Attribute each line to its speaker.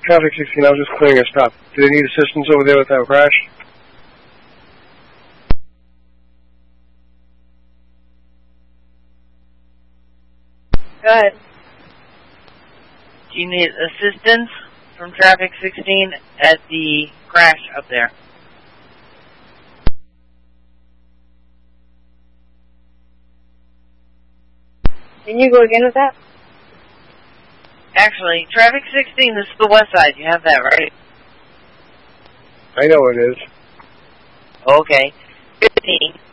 Speaker 1: Traffic 16, I was just clearing a stop. Do they need assistance over there with that crash?
Speaker 2: Go ahead.
Speaker 3: Do you need assistance from Traffic 16 at the crash up there?
Speaker 2: Can you go again with that?
Speaker 3: Actually, Traffic 16, this is the west side. You have that, right?
Speaker 1: I know it is.
Speaker 3: Okay. 15.